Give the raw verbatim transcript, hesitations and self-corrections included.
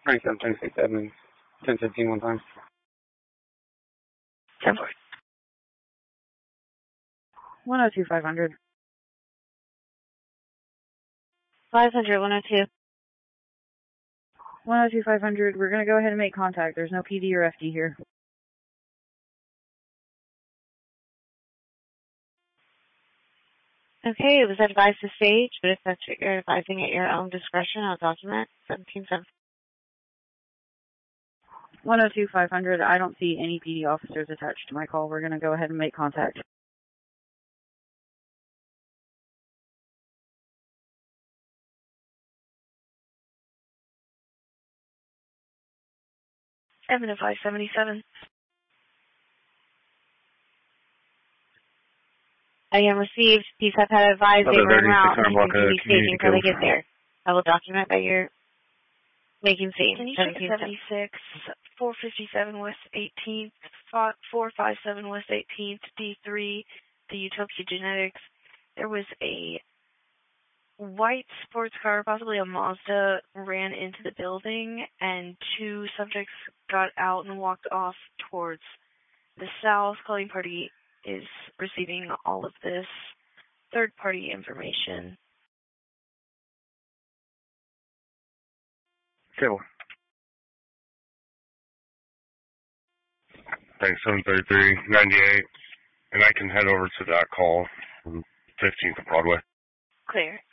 twenty-seven, twenty-six, Edmonds, ten fifteen one time. ten four. one oh two, five hundred. five hundred, one oh two. one oh two, five hundred. We're going to go ahead and make contact. There's no P D or F D here. Okay, it was advised to stage, but if that's what you're advising at your own discretion, I'll document seventeen seven. one oh two, five hundred. I don't see any P D officers attached to my call. We're going to go ahead and make contact. seven oh five seventy-seven. I am received. Please have had advised they were en route and continue staging until they get there. I will document that you're making scene. Can you check seventy-six, four fifty-seven West eighteenth, four fifty-seven West eighteenth, D three, the Utopia Genetics. There was a white sports car, possibly a Mazda, ran into the building, and two subjects got out and walked off towards the south. Calling party is receiving all of this third-party information. Cable. Thanks, seven thirty-three, ninety-eight, and I can head over to that call from fifteenth of Broadway. Clear.